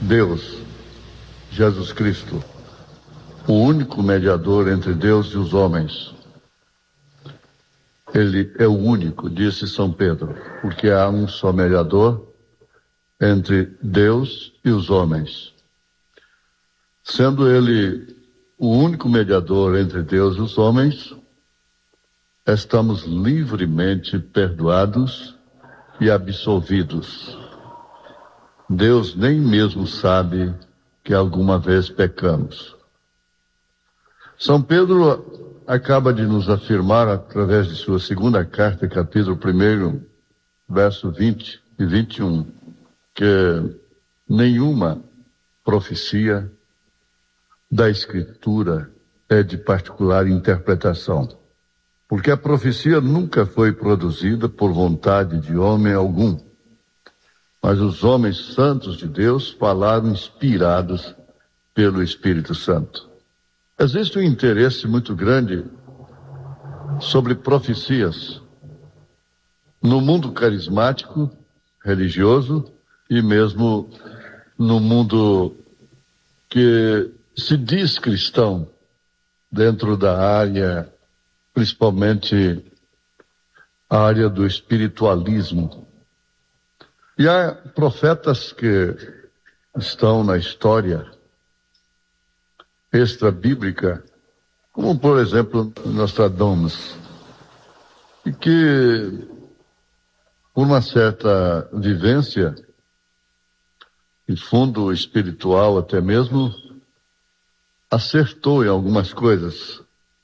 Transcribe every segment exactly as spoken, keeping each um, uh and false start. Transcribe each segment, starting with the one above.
Deus, Jesus Cristo, o único mediador entre Deus e os homens. Ele é o único, disse São Pedro, porque há um só mediador entre Deus e os homens. Sendo ele o único mediador entre Deus e os homens, estamos livremente perdoados e absolvidos. Deus nem mesmo sabe que alguma vez pecamos. São Pedro acaba de nos afirmar, através de sua segunda carta, capítulo primeiro, verso vinte e vinte e um, que nenhuma profecia da Escritura é de particular interpretação, porque a profecia nunca foi produzida por vontade de homem algum, mas os homens santos de Deus falaram inspirados pelo Espírito Santo. Existe um interesse muito grande sobre profecias no mundo carismático, religioso e mesmo no mundo que se diz cristão, dentro da área, principalmente a área do espiritualismo. E há profetas que estão na história extra-bíblica, como por exemplo Nostradamus, e que por uma certa vivência e fundo espiritual até mesmo, acertou em algumas coisas,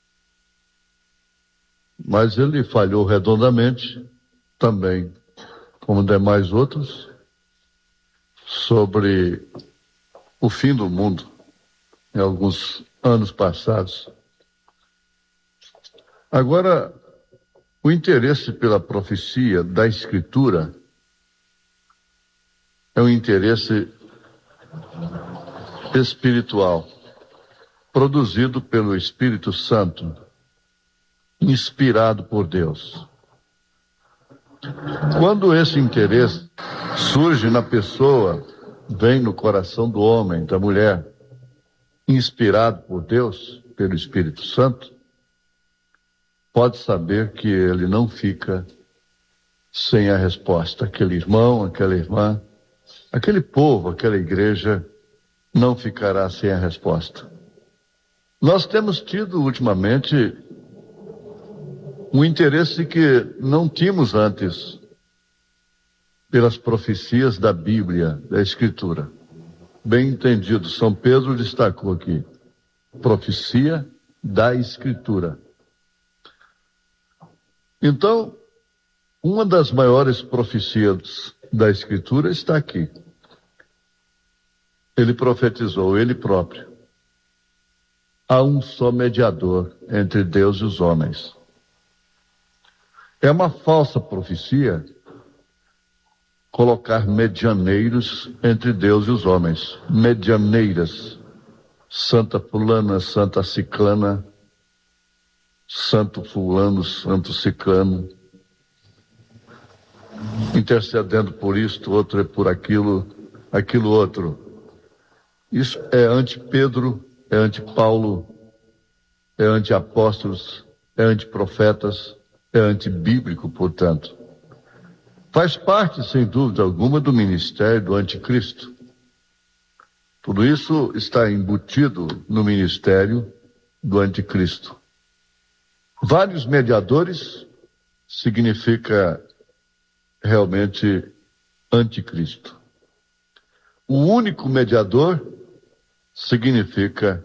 mas ele falhou redondamente também, como demais outros, sobre o fim do mundo em alguns anos passados. Agora, o interesse pela profecia da Escritura é um interesse espiritual, produzido pelo Espírito Santo, inspirado por Deus. Quando esse interesse surge na pessoa, vem no coração do homem, da mulher, inspirado por Deus, pelo Espírito Santo, pode saber que ele não fica sem a resposta. Aquele irmão, aquela irmã, aquele povo, aquela igreja não ficará sem a resposta. Nós temos tido ultimamente um interesse que não tínhamos antes pelas profecias da Bíblia, da Escritura. Bem entendido, São Pedro destacou aqui, profecia da Escritura. Então, uma das maiores profecias da Escritura está aqui. Ele profetizou, ele próprio. Há um só mediador entre Deus e os homens. É uma falsa profecia colocar medianeiros entre Deus e os homens. Medianeiras. Santa fulana, santa ciclana, santo fulano, santo ciclano. Intercedendo por isto, outro é por aquilo, aquilo outro. Isso é anti-Pedro, é anti-Paulo, é anti-apóstolos, é anti-profetas, é anti-bíblico, portanto. Faz parte, sem dúvida alguma, do ministério do anticristo. Tudo isso está embutido no ministério do anticristo. Vários mediadores significa realmente anticristo. O único mediador significa